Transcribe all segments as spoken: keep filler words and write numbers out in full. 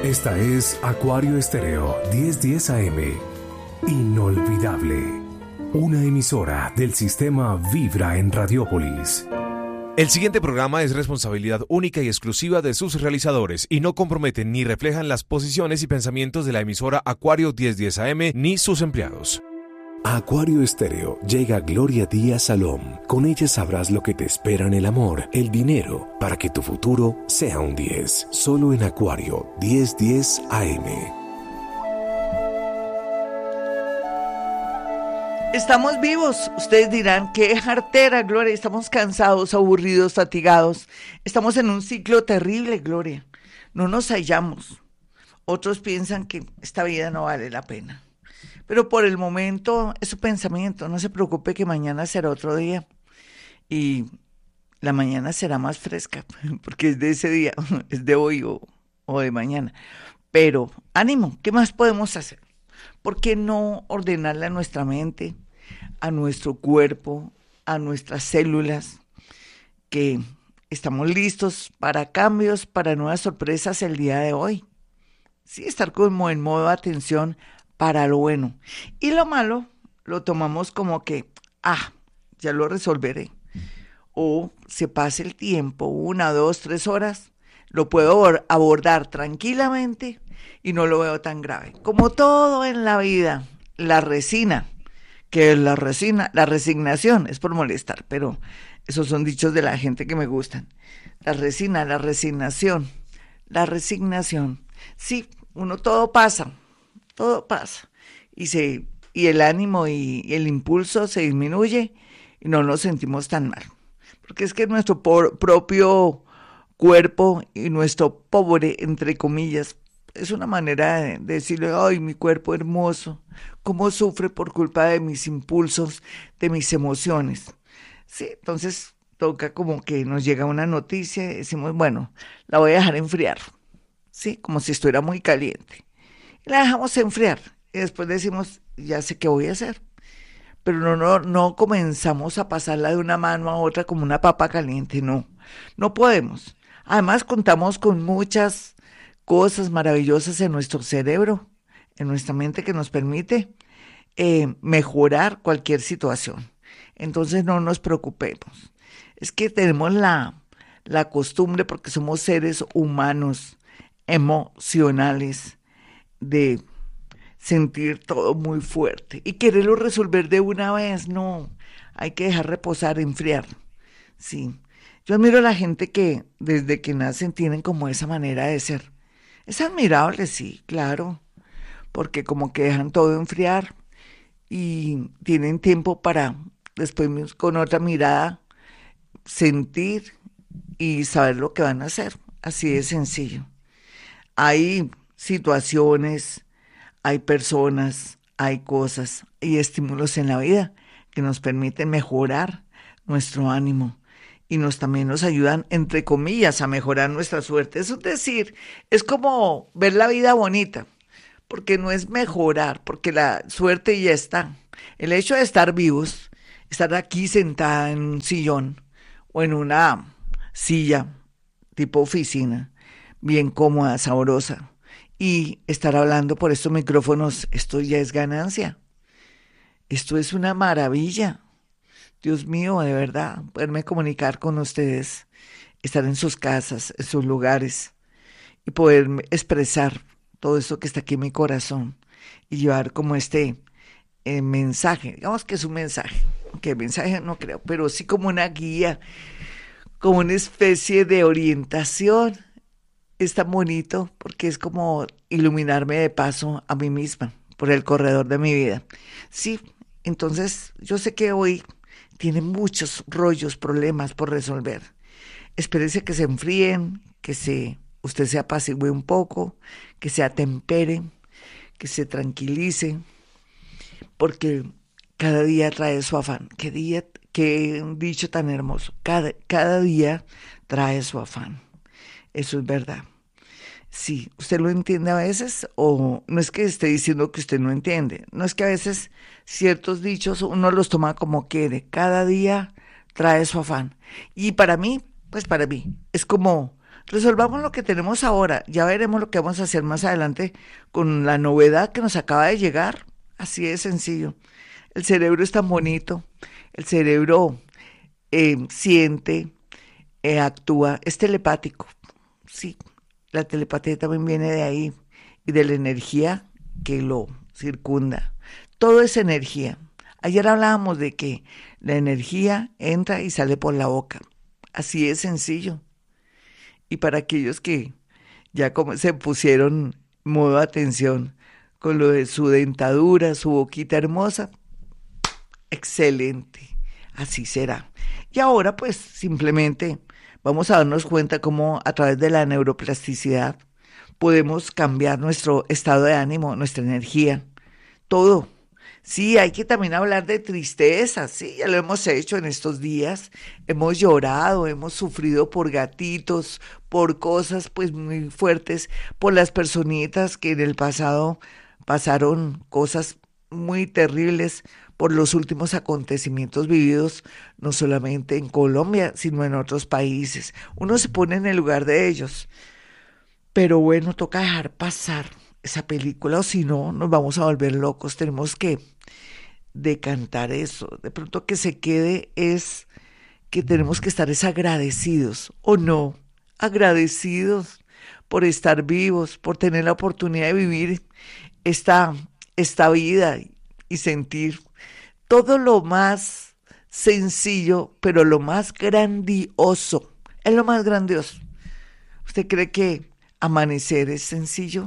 Esta es Acuario Estéreo diez diez A M. Inolvidable. Una emisora del sistema Vibra en Radiópolis. El siguiente programa es responsabilidad única y exclusiva de sus realizadores y no comprometen ni reflejan las posiciones y pensamientos de la emisora Acuario diez diez A M ni sus empleados. A Acuario Estéreo llega Gloria Díaz Salom. Con ella sabrás lo que te espera en el amor, el dinero, para que tu futuro sea un diez. Solo en Acuario diez diez A M. Estamos vivos. Ustedes dirán, qué jartera, Gloria. Estamos cansados, aburridos, fatigados. Estamos en un ciclo terrible, Gloria. No nos hallamos. Otros piensan que esta vida no vale la pena. Pero por el momento es su pensamiento. No se preocupe que mañana será otro día. Y la mañana será más fresca, porque es de ese día, es de hoy o, o de mañana. Pero ánimo, ¿qué más podemos hacer? ¿Por qué no ordenarle a nuestra mente, a nuestro cuerpo, a nuestras células, que estamos listos para cambios, para nuevas sorpresas el día de hoy? Sí, estar como en modo de atención para lo bueno. Y lo malo lo tomamos como que, ah, ya lo resolveré. O se pase el tiempo, una, dos, tres horas, lo puedo abordar tranquilamente y no lo veo tan grave. Como todo en la vida, la resina, que es la resina, la resignación, es por molestar, pero esos son dichos de la gente que me gustan. La resina, la resignación, la resignación. Sí, uno todo pasa, todo pasa. Y, se, y el ánimo y, y el impulso se disminuye y no nos sentimos tan mal. Porque es que nuestro por, propio cuerpo y nuestro pobre, entre comillas, es una manera de decirle, ay, mi cuerpo hermoso, cómo sufre por culpa de mis impulsos, de mis emociones. Sí, entonces toca como que nos llega una noticia y decimos, bueno, la voy a dejar enfriar. Sí, como si estuviera muy caliente. Y la dejamos enfriar y después decimos, ya sé qué voy a hacer. Pero no, no, no comenzamos a pasarla de una mano a otra como una papa caliente, no, no podemos. Además contamos con muchas cosas maravillosas en nuestro cerebro, en nuestra mente que nos permite eh, mejorar cualquier situación. Entonces no nos preocupemos. Es que tenemos la, la costumbre, porque somos seres humanos, emocionales, de sentir todo muy fuerte y quererlo resolver de una vez. No, hay que dejar reposar, enfriar. Sí, yo admiro a la gente que desde que nacen tienen como esa manera de ser. Es admirable, sí, claro, porque como que dejan todo enfriar y tienen tiempo para después con otra mirada sentir y saber lo que van a hacer. Así de sencillo. Hay situaciones, hay personas, hay cosas y estímulos en la vida que nos permiten mejorar nuestro ánimo y nos también nos ayudan, entre comillas, a mejorar nuestra suerte. Eso es decir, es como ver la vida bonita, porque no es mejorar, porque la suerte ya está. El hecho de estar vivos, estar aquí sentada en un sillón o en una silla tipo oficina, bien cómoda, sabrosa, y estar hablando por estos micrófonos, esto ya es ganancia. Esto es una maravilla. Dios mío, de verdad, poderme comunicar con ustedes, estar en sus casas, en sus lugares, y poder expresar todo eso que está aquí en mi corazón, y llevar como este eh, mensaje, digamos que es un mensaje, que mensaje no creo, pero sí como una guía, como una especie de orientación. Es tan bonito porque es como iluminarme de paso a mí misma por el corredor de mi vida. Sí, entonces yo sé que hoy tiene muchos rollos, problemas por resolver. Espérese que se enfríen, que se, usted se apacigüe un poco, que se atempere, que se tranquilice, porque cada día trae su afán. Qué día, qué dicho tan hermoso. Cada, cada día trae su afán. Eso es verdad. Sí, ¿usted lo entiende a veces? O no es que esté diciendo que usted no entiende, no es que a veces ciertos dichos uno los toma como quiere, cada día trae su afán. Y para mí, pues para mí, es como Resolvamos lo que tenemos ahora, ya veremos lo que vamos a hacer más adelante con la novedad que nos acaba de llegar. Así de sencillo. El cerebro es tan bonito, el cerebro eh, siente, eh, actúa, es telepático. Sí, la telepatía también viene de ahí y de la energía que lo circunda. Todo es energía. Ayer hablábamos de que la energía entra y sale por la boca. Así es sencillo. Y para aquellos que ya como se pusieron modo atención con lo de su dentadura, su boquita hermosa, excelente, así será. Y ahora pues simplemente vamos a darnos cuenta cómo a través de la neuroplasticidad podemos cambiar nuestro estado de ánimo, nuestra energía, todo. Sí, hay que también hablar de tristeza, sí, ya lo hemos hecho en estos días, hemos llorado, hemos sufrido por gatitos, por cosas pues muy fuertes, por las personitas que en el pasado pasaron cosas muy terribles, por los últimos acontecimientos vividos, no solamente en Colombia, sino en otros países. Uno se pone en el lugar de ellos, pero bueno, toca dejar pasar esa película, o si no, nos vamos a volver locos, tenemos que decantar eso, de pronto que se quede es que tenemos que estar es agradecidos, o no, agradecidos por estar vivos, por tener la oportunidad de vivir esta, esta vida y sentir todo lo más sencillo, pero lo más grandioso, es lo más grandioso. ¿Usted cree que amanecer es sencillo?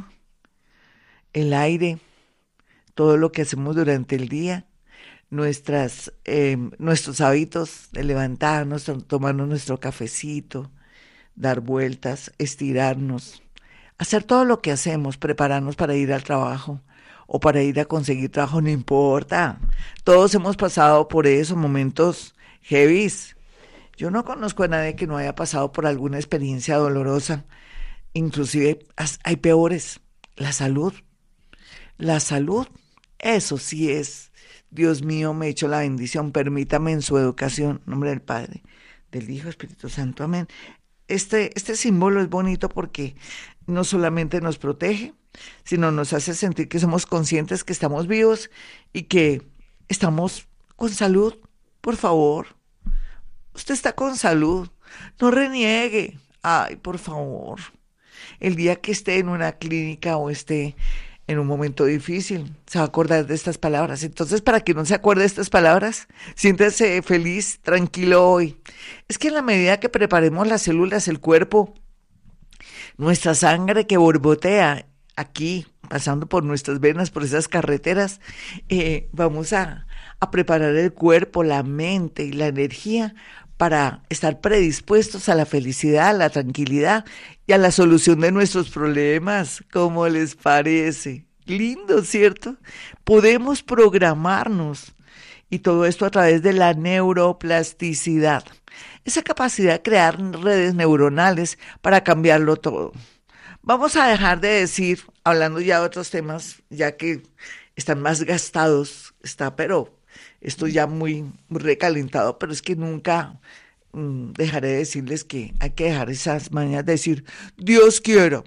El aire, todo lo que hacemos durante el día, nuestras, eh, nuestros hábitos de levantarnos, tomarnos nuestro cafecito, dar vueltas, estirarnos, hacer todo lo que hacemos, prepararnos para ir al trabajo o para ir a conseguir trabajo, no importa. Todos hemos pasado por esos momentos heavies. Yo no conozco a nadie que no haya pasado por alguna experiencia dolorosa, inclusive hay peores, la salud. La salud, eso sí es, Dios mío, me echo la bendición, permítame en su educación, en nombre del Padre, del Hijo, Espíritu Santo, amén. Este, este símbolo es bonito porque no solamente nos protege, sino nos hace sentir que somos conscientes que estamos vivos y que estamos con salud. Por favor, usted está con salud, no reniegue, ay, por favor. El día que esté en una clínica o esté en un momento difícil, se va a acordar de estas palabras. Entonces, para que no se acuerde de estas palabras, siéntese feliz, tranquilo hoy. Es que en la medida que preparemos las células, el cuerpo, nuestra sangre que borbotea aquí, pasando por nuestras venas, por esas carreteras, eh, vamos a, a preparar el cuerpo, la mente y la energía para estar predispuestos a la felicidad, a la tranquilidad y a la solución de nuestros problemas. ¿Cómo les parece? Lindo, ¿cierto? Podemos programarnos y todo esto a través de la neuroplasticidad, esa capacidad de crear redes neuronales para cambiarlo todo. Vamos a dejar de decir, hablando ya de otros temas, ya que están más gastados, está, pero estoy ya muy, muy recalentado, pero es que nunca mm, dejaré de decirles que hay que dejar esas mañas de decir, Dios quiera,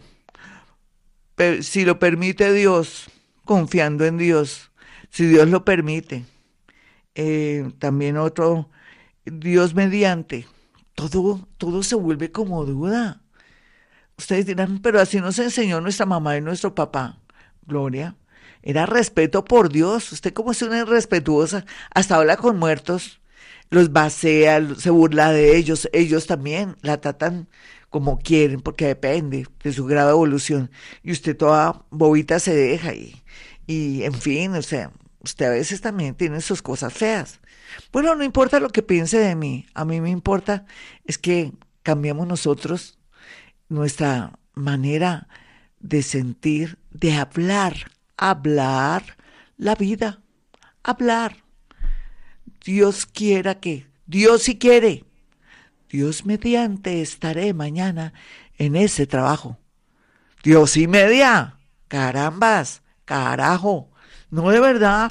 pero si lo permite Dios, confiando en Dios, si Dios lo permite. Eh, también otro, Dios mediante, todo, todo se vuelve como duda. Ustedes dirán, pero así nos enseñó nuestra mamá y nuestro papá. Gloria, era respeto por Dios. Usted como es una irrespetuosa, hasta habla con muertos, los vacía, se burla de ellos, ellos también la tratan como quieren, porque depende de su grado de evolución. Y usted toda bobita se deja y, y en fin, o sea, usted a veces también tiene sus cosas feas. Bueno, no importa lo que piense de mí, a mí me importa es que cambiamos nosotros nuestra manera de sentir, de hablar, hablar la vida, hablar. Dios quiera que, Dios si quiere, Dios mediante estaré mañana en ese trabajo. Dios y media, carambas, carajo, no de verdad,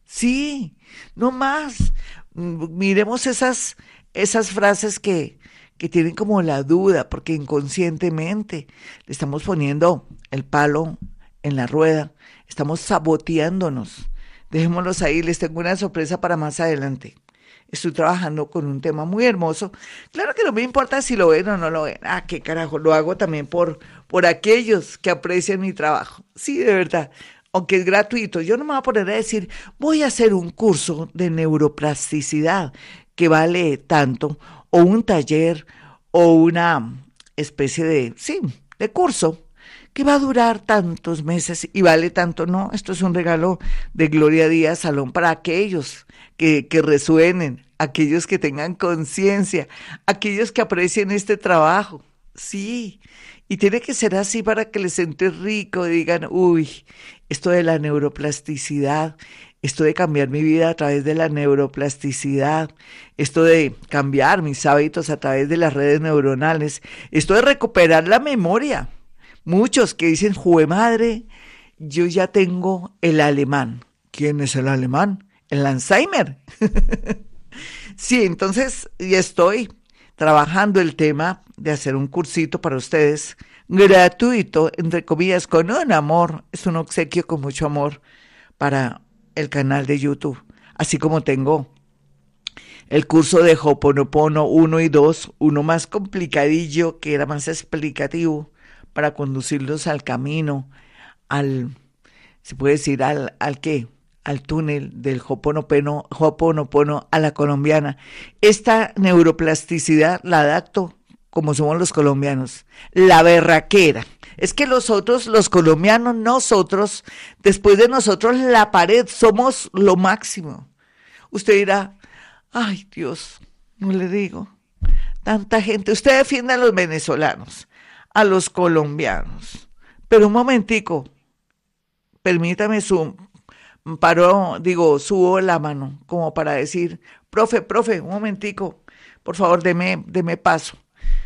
sí, no más. Miremos esas, esas frases que que tienen como la duda, porque inconscientemente le estamos poniendo el palo en la rueda, estamos saboteándonos. Dejémoslos ahí, les tengo una sorpresa para más adelante. Estoy trabajando con un tema muy hermoso. Claro que no me importa si lo ven o no lo ven. Ah, qué carajo, lo hago también por, por aquellos que aprecian mi trabajo. Sí, de verdad, aunque es gratuito. Yo no me voy a poner a decir, voy a hacer un curso de neuroplasticidad que vale tanto, o un taller, o una especie de, sí, de curso que va a durar tantos meses y vale tanto. No, esto es un regalo de Gloria Díaz Salón para aquellos que, que resuenen, aquellos que tengan conciencia, aquellos que aprecien este trabajo. Sí, y tiene que ser así para que les siente rico, digan, uy, esto de la neuroplasticidad, esto de cambiar mi vida a través de la neuroplasticidad, esto de cambiar mis hábitos a través de las redes neuronales, esto de recuperar la memoria. Muchos que dicen, jue madre, yo ya tengo el alemán. ¿Quién es el alemán? El Alzheimer. Sí, entonces ya estoy trabajando el tema de hacer un cursito para ustedes, gratuito, entre comillas, con un amor. Es un obsequio con mucho amor para el canal de YouTube. Así como tengo el curso de Ho'oponopono uno y dos, uno más complicadillo, que era más explicativo, para conducirlos al camino, al, se puede decir, al, al qué, al túnel del Ho'oponopono, Ho'oponopono a la colombiana. Esta neuroplasticidad la adapto como somos los colombianos, la berraquera. Es que los otros, los colombianos, nosotros, después de nosotros la pared, somos lo máximo. Usted dirá, ay Dios, no le digo, tanta gente. Usted defiende a los venezolanos, a los colombianos, pero un momentico, permítame su, paro, digo, subo la mano, como para decir, profe, profe, un momentico, por favor, deme, deme paso.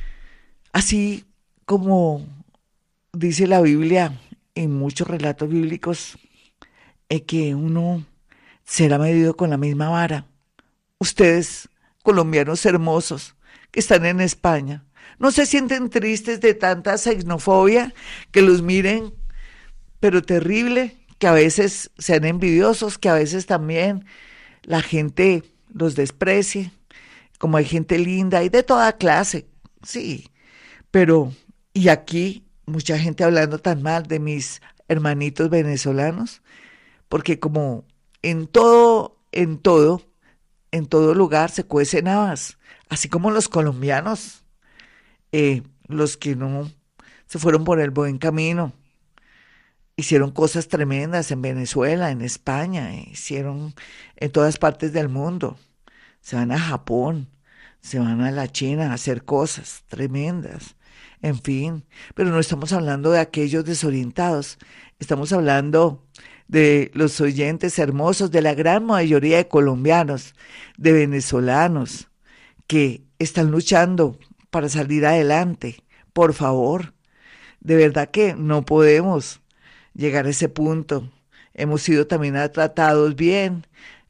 Así como dice la Biblia en muchos relatos bíblicos, es que uno será medido con la misma vara. Ustedes, colombianos hermosos, que están en España, ¿no se sienten tristes de tanta xenofobia? Que los miren, pero terrible, que a veces sean envidiosos, que a veces también la gente los desprecie, como hay gente linda y de toda clase, sí, pero, y aquí mucha gente hablando tan mal de mis hermanitos venezolanos, porque como en todo, en todo, en todo lugar se cuecen habas, así como los colombianos, eh, los que no se fueron por el buen camino, hicieron cosas tremendas en Venezuela, en España, hicieron en todas partes del mundo, se van a Japón, se van a la China a hacer cosas tremendas, en fin, pero no estamos hablando de aquellos desorientados, estamos hablando de los oyentes hermosos, de la gran mayoría de colombianos, de venezolanos, que están luchando para salir adelante. Por favor, de verdad que no podemos llegar a ese punto. Hemos sido también tratados bien,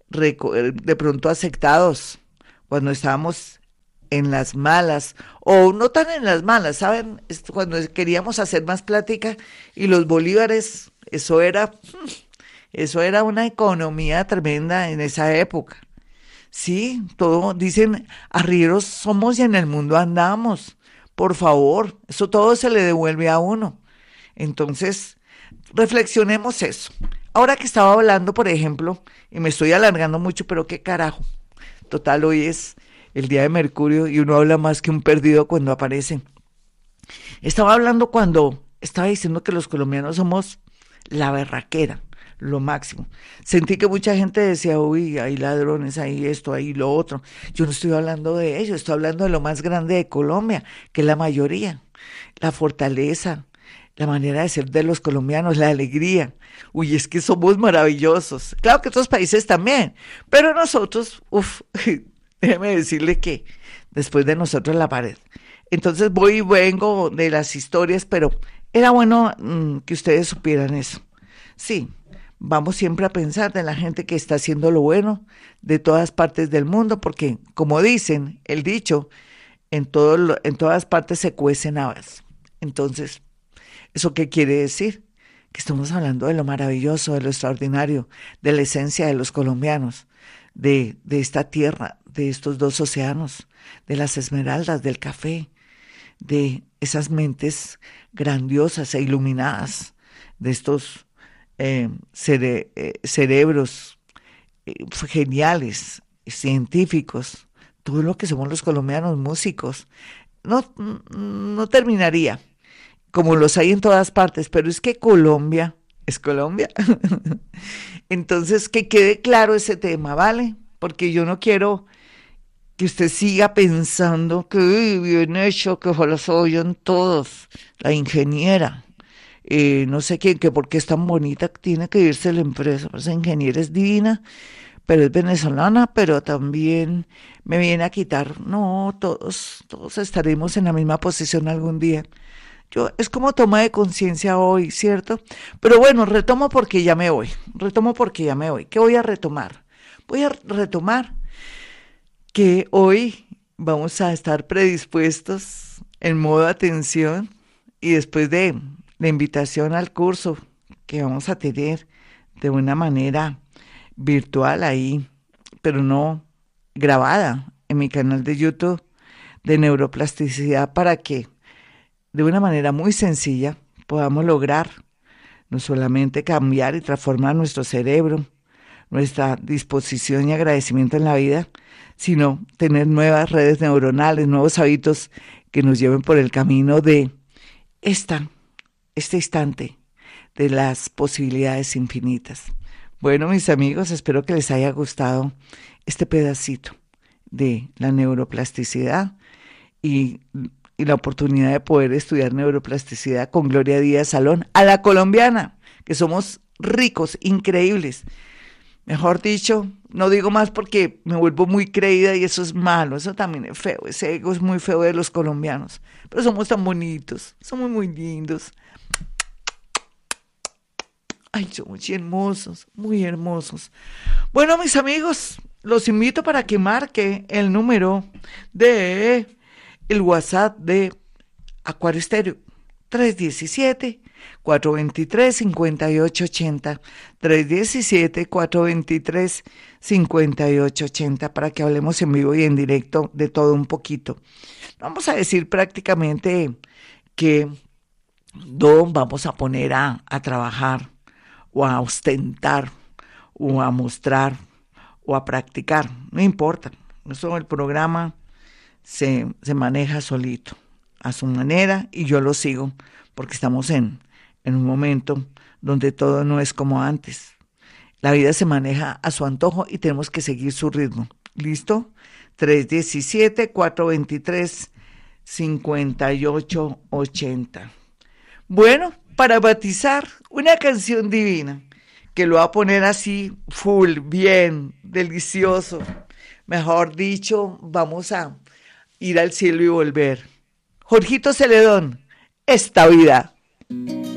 de pronto aceptados, cuando estábamos en las malas, o no tan en las malas, ¿saben? Cuando queríamos hacer más plática y los bolívares, eso era, eso era una economía tremenda en esa época. Sí, todo, dicen, arrieros somos y en el mundo andamos. Por favor, eso todo se le devuelve a uno. Entonces, reflexionemos eso. Ahora que estaba hablando, por ejemplo, y me estoy alargando mucho, pero qué carajo. Total, hoy es el día de Mercurio y uno habla más que un perdido cuando aparece. Estaba hablando cuando estaba diciendo que los colombianos somos la berraquera, lo máximo. Sentí que mucha gente decía, uy, hay ladrones, hay esto, hay lo otro. Yo no estoy hablando de ello, estoy hablando de lo más grande de Colombia, que es la mayoría, la fortaleza, la manera de ser de los colombianos, la alegría. Uy, es que somos maravillosos. Claro que otros países también, pero nosotros, uff, déjeme decirle que después de nosotros la pared. Entonces voy y vengo de las historias, pero era bueno mmm, que ustedes supieran eso. Sí, vamos siempre a pensar de la gente que está haciendo lo bueno de todas partes del mundo, porque como dicen el dicho, en, todo lo, en todas partes se cuecen habas. Entonces, ¿eso qué quiere decir? Que estamos hablando de lo maravilloso, de lo extraordinario, de la esencia de los colombianos, de, de esta tierra, de estos dos océanos, de las esmeraldas, del café, de esas mentes grandiosas e iluminadas, de estos eh, cere- eh, cerebros eh, geniales, científicos, todo lo que somos los colombianos, músicos. No, no terminaría, como los hay en todas partes, pero es que Colombia es Colombia. Entonces, que quede claro ese tema, ¿vale? Porque yo no quiero que usted siga pensando que uy, bien hecho, que ojalá se oyen todos, la ingeniera, eh, no sé quién, que porque es tan bonita tiene que irse la empresa, pues esa ingeniera es divina, pero es venezolana, pero también me viene a quitar, no, todos, todos estaremos en la misma posición algún día. Yo, es como toma de conciencia hoy, ¿cierto? Pero bueno, retomo porque ya me voy, retomo porque ya me voy. ¿Qué voy a retomar? Voy a retomar que hoy vamos a estar predispuestos en modo atención y después de la invitación al curso que vamos a tener de una manera virtual ahí, pero no grabada en mi canal de YouTube de neuroplasticidad para que de una manera muy sencilla podamos lograr no solamente cambiar y transformar nuestro cerebro, nuestra disposición y agradecimiento en la vida, sino tener nuevas redes neuronales, nuevos hábitos que nos lleven por el camino de esta, este instante de las posibilidades infinitas. Bueno, mis amigos, espero que les haya gustado este pedacito de la neuroplasticidad y, y la oportunidad de poder estudiar neuroplasticidad con Gloria Díaz Salón, a la colombiana, que somos ricos, increíbles. Mejor dicho, no digo más porque me vuelvo muy creída y eso es malo, eso también es feo, ese ego es muy feo de los colombianos, pero somos tan bonitos, somos muy lindos. Ay, somos muy hermosos, muy hermosos. Bueno, mis amigos, los invito para que marque el número de el WhatsApp de Acuario Estéreo, tres diecisiete, cuatro veintitrés, cincuenta y ocho ochenta, tres diecisiete, cuatro veintitrés, cincuenta y ocho ochenta, para que hablemos en vivo y en directo de todo un poquito. Vamos a decir prácticamente que no vamos a poner a, a trabajar o a ostentar o a mostrar o a practicar, no importa, eso el programa se, se maneja solito, a su manera, y yo lo sigo, porque estamos en, en un momento donde todo no es como antes. La vida se maneja a su antojo y tenemos que seguir su ritmo. ¿Listo? tres diecisiete, cuatro veintitrés, cincuenta y ocho ochenta. Bueno, para bautizar una canción divina, que lo va a poner así, full, bien, delicioso. Mejor dicho, vamos a ir al cielo y volver. Jorgito Celedón, esta vida.